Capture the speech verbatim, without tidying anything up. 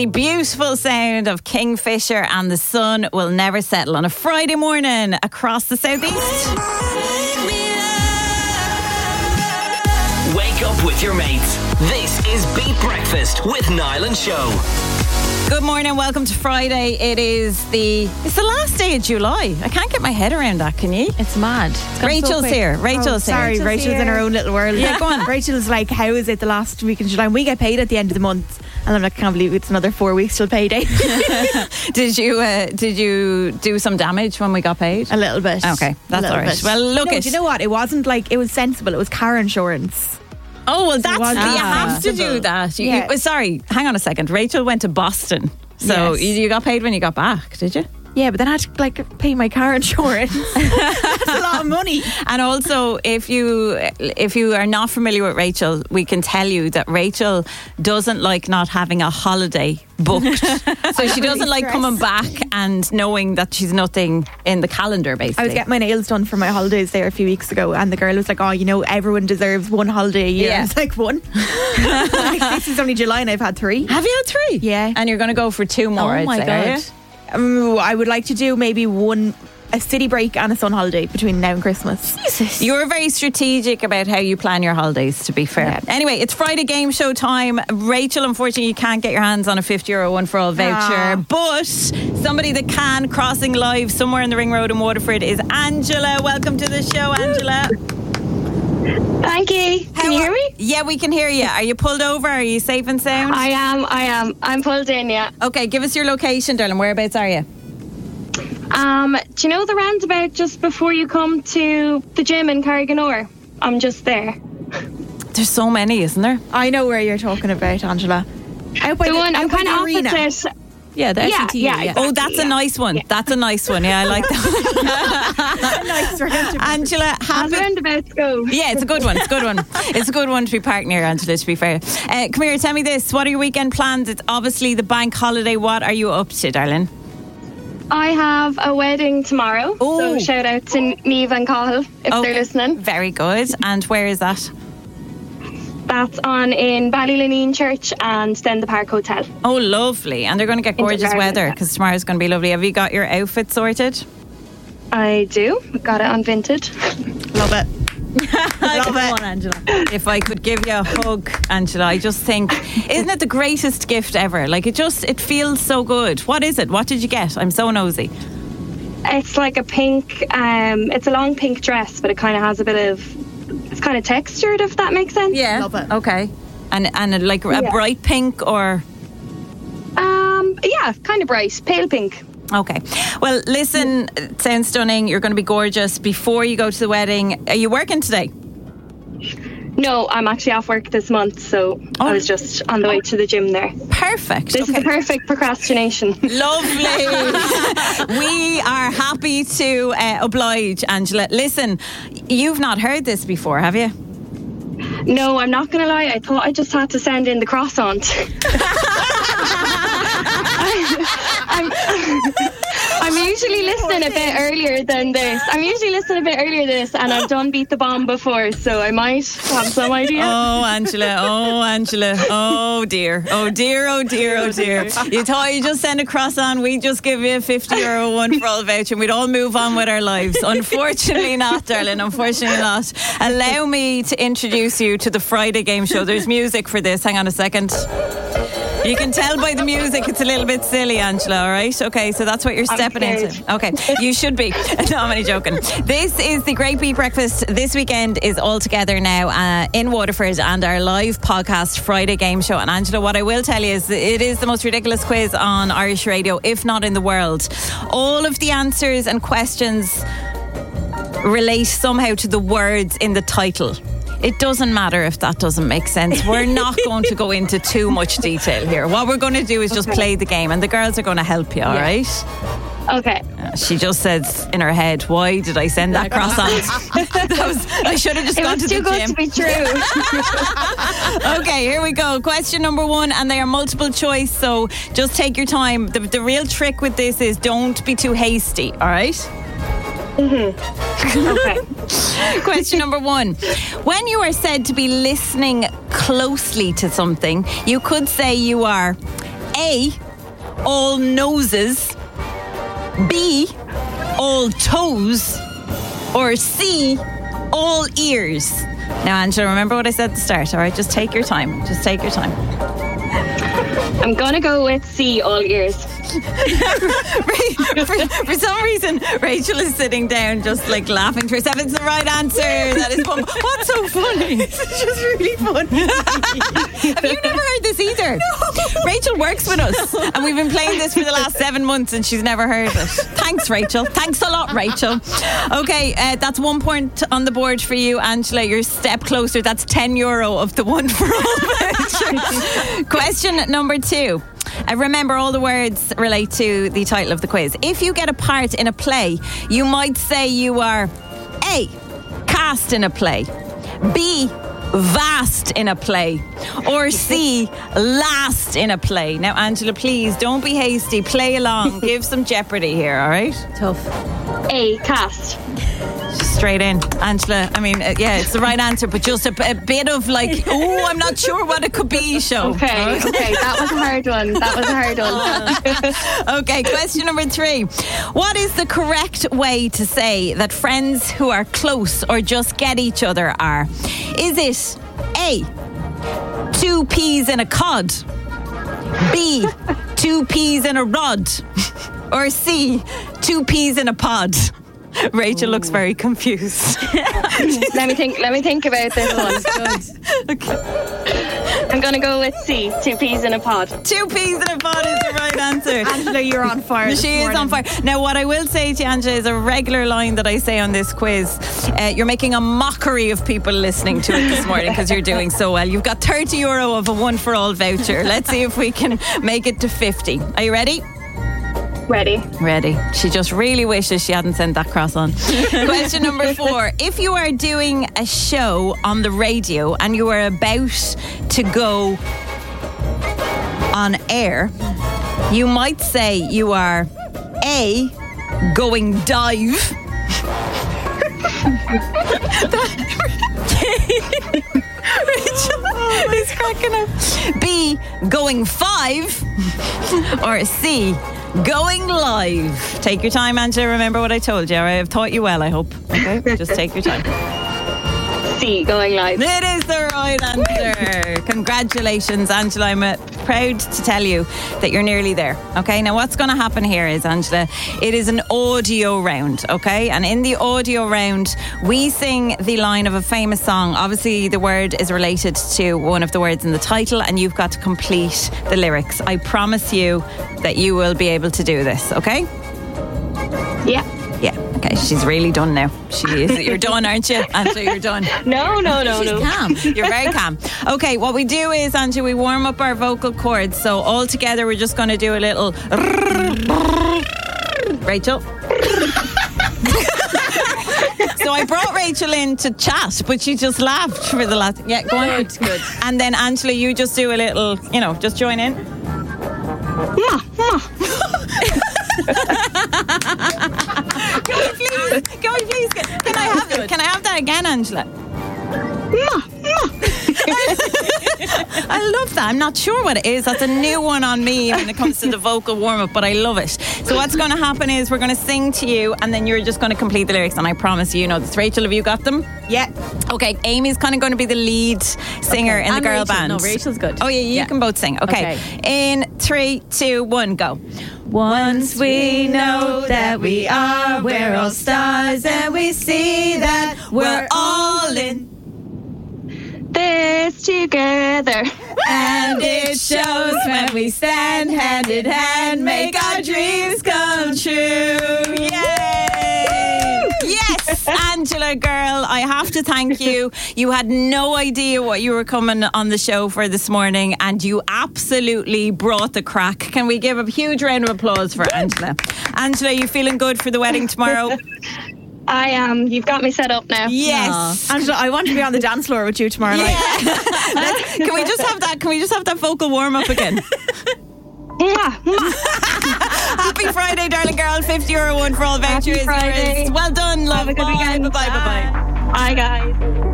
the beautiful sound of Kingfisher and the sun will never settle on a Friday morning across the southeast. Wake up with your mates. This is Beat Breakfast with Niall and Show. Good morning, welcome to Friday. It is the it's the last day of July. I can't get my head around that, can you? It's mad. It's Rachel's so here. Rachel's oh, here. sorry, Rachel's, Rachel's Rachel's in her own little world. Yeah, go on. Rachel's like, how is it the last week in July? And we get paid at the end of the month. And I'm like, I can't believe it's another four weeks till payday. Did you uh, did you do some damage when we got paid? A little bit. Okay, that's all right. Bit. Well, look no, at do you know what? It wasn't like, it was sensible. It was car insurance. Oh, well, that's was you have to sensible. do that. You, Yeah. you, sorry, hang on a second. Rachel went to Boston. So Yes. you, you got paid when you got back, did you? Yeah, but then I had to like pay my car insurance. That's a lot of money. And also, if you if you are not familiar with Rachel, we can tell you that Rachel doesn't like not having a holiday booked. So she doesn't like stressed. coming back and knowing that she's nothing in the calendar, basically. I was getting my nails done for my holidays there a few weeks ago, and the girl was like, oh, you know, everyone deserves one holiday a year. Yeah. I was like, one? Like, this is only July and I've had three. Have you had three? Yeah. And you're going to go for two more, Oh I'd my say, God. are you? Um, I would like to do maybe one, a city break and a sun holiday between now and Christmas. You're very strategic about how you plan your holidays, to be fair. Yeah. Anyway, it's Friday game show time. Rachel, unfortunately, you can't get your hands on a fifty euro one for all voucher. Ah. But somebody that can, crossing live somewhere in the Ring Road in Waterford, is Angela. Welcome to the show, Angela. Thank you. Can How you are- hear me? Yeah, we can hear you. Are you pulled over? Are you safe and sound? I am. I am. I'm pulled in. Yeah. Okay, give us your location, darling. Whereabouts are you? Um. Do you know the roundabout just before you come to the gym in Carriganore? I'm just there. There's so many, isn't there? I know where you're talking about, Angela. Out by The one. I'm out by kind the of arena. opposite. Yeah, the Yeah, S E T. yeah, yeah. exactly. Oh, that's a yeah. nice one. Yeah. That's a nice one. Yeah, I like that. Nice roundabout. Angela, How's happy. the roundabouts go? Yeah, it's a good one. It's a good one. It's a good one to be parked near, Angela, to be fair. Uh, come here, tell me this. What are your weekend plans? It's obviously the bank holiday. What are you up to, darling? I have a wedding tomorrow. Oh. So shout out to Niamh and Cahill if Okay. they're listening. Very good. And where is that? That's on in Ballylineen Church and then the Park Hotel. Oh, lovely. And they're going to get In the gorgeous garden, weather yeah. because tomorrow's going to be lovely. Have you got your outfit sorted? I do. Got it on Vinted. Love it. Love Come it. on, Angela. If I could give you a hug, Angela, I just think, isn't it the greatest gift ever? Like, it just, it feels so good. What is it? What did you get? I'm so nosy. It's like a pink, um, it's a long pink dress, but it kind of has a bit of, it's kind of textured, if that makes sense. Yeah. Love it. Okay. And, and uh, like a Yeah. bright pink or... Um, yeah, kind of bright, pale pink. Okay. Well, listen, it sounds stunning. You're going to be gorgeous. Before you go to the wedding, are you working today? No, I'm actually off work this month, so Oh. I was just on the way to the gym there. Perfect. This is the perfect procrastination. Lovely. We are happy to uh, oblige, Angela. Listen, you've not heard this before, have you? No, I'm not going to lie. I thought I just had to send in the croissant. I'm, I'm usually listening a bit earlier than this. I'm usually listening a bit earlier than this, and I've done Beat the Bomb before, so I might have some idea. Oh, Angela. Oh, Angela. Oh, dear. Oh, dear. Oh, dear. Oh, dear. You thought you just sent a croissant. We just give you a fifty euro one for all voucher and we'd all move on with our lives. Unfortunately not, darling. Unfortunately not. Allow me to introduce you to the Friday game show. There's music for this. Hang on a second. You can tell by the music it's a little bit silly, Angela, all right? Okay, so that's what you're stepping scared. into. Okay, you should be. No, I'm only joking. This is the Great Beat Breakfast. This weekend is all together now uh, in Waterford and our live podcast Friday game show. And Angela, what I will tell you is it is the most ridiculous quiz on Irish radio, if not in the world. All of the answers and questions relate somehow to the words in the title. It doesn't matter if that doesn't make sense. We're not going to go into too much detail here. What we're going to do is just Okay. play the game, and the girls are going to help you, all Yeah. right? Okay. She just says in her head, why did I send that croissant? That was, I should have just It gone was to too the good gym. to be true. Okay, here we go. Question number one, and they are multiple choice, so just take your time. The, the real trick with this is don't be too hasty, all right? Okay. Question number one. When you are said to be listening closely to something, you could say you are A, all noses, B, all toes, or C, all ears? Now, Angela, remember what I said at the start, all right? Just take your time. Just take your time. I'm going to go with C, all ears. for, for some reason, Rachel is sitting down just like laughing to herself. It's the right answer. That is fun. What's so funny? It's just really funny. Have you never heard this either? No. Rachel works with us and we've been playing this for the last seven months and she's never heard it. Thanks, Rachel. Thanks a lot, Rachel. Okay, uh, that's one point on the board for you, Angela. You're a step closer. That's ten euro of the one for all voucher. Question number two. Uh, remember, all the words relate to the title of the quiz. If you get a part in a play, you might say you are A, cast in a play, B, vast in a play, or C, last in a play. Now, Angela, please don't be hasty. Play along. Give some jeopardy here, all right? Tough. A, cast. Just straight in. Angela, I mean, uh, yeah, it's the right answer, but just a, a bit of like, oh, I'm not sure what it could be, show. Okay, okay, that was a hard one. That was a hard one. Okay, question number three. What is the correct way to say that friends who are close or just get each other are? Is it A, two peas in a cod, B, two peas in a rod, or C, two peas in a pod? Rachel Ooh. Looks very confused. let me think. Let me think about this one. Okay. I'm going to go with C. Two peas in a pod. Two peas in a pod is the right answer. Angela, you're on fire. She is on fire. Now, what I will say to you, Angela, is a regular line that I say on this quiz. Uh, you're making a mockery of people listening to it this morning because you're doing so well. You've got thirty euro of a one for all voucher. Let's see if we can make it to fifty. Are you ready? Ready. Ready. She just really wishes she hadn't sent that cross on. Question number four. If you are doing a show on the radio and you are about to go on air, you might say you are A, going dive. Rachel is cracking up. B, going five. Or C, going live. Take your time, Angela. Remember what I told you. I've taught you well, I hope. Okay, just take your time. C, going live. It is the right answer. Congratulations, Angela. I'm uh, proud to tell you that you're nearly there. Okay, now what's going to happen here is, Angela, it is an audio round. Okay, and in the audio round, we sing the line of a famous song. Obviously, the word is related to one of the words in the title, and you've got to complete the lyrics. I promise you that you will be able to do this. Okay? Yeah. Yeah, okay, she's really done now. She is. You're done, aren't you? Angela, you're done. No, no, no, she's no. calm. You're very calm. Okay, what we do is, Angela, we warm up our vocal cords. So all together, we're just going to do a little... Rachel? So I brought Rachel in to chat, but she just laughed for the last... Yeah, go on. Good, good. And then, Angela, you just do a little, you know, just join in. Ma, ma. Can we please, can we please, can, can I have it? Can I have that again, Angela? Ma, ma. I love that. I'm not sure what it is. That's a new one on me when it comes to the vocal warm-up, but I love it. So what's going to happen is we're going to sing to you and then you're just going to complete the lyrics, and I promise you, you know this. Rachel, have you got them? Yeah. Okay, Amy's kind of going to be the lead singer Okay. in And the girl Rachel. band. No, Rachel's good. Oh yeah, you Yeah. can both sing. Okay. Okay. In three, two, one, go. Once we know that we are, we're all stars, and we see that we're all in. This together. And it shows when we stand hand in hand, make our dreams come true. Yay! Yes, Angela, girl, I have to thank you. You had no idea what you were coming on the show for this morning, and you absolutely brought the crack. Can we give a huge round of applause for Angela? Angela, you feeling good for the wedding tomorrow? I am. You've got me set up now. Yes. Aww. Angela, I want to be on the dance floor with you tomorrow night. Let's, can we just have that? Can we just have that vocal warm up again? Mwah, mwah. Happy Friday, darling girl. fifty euro one for all vouchers. Happy Friday. Well done, love. Have a good Bye. weekend. Bye bye bye bye. Bye, guys.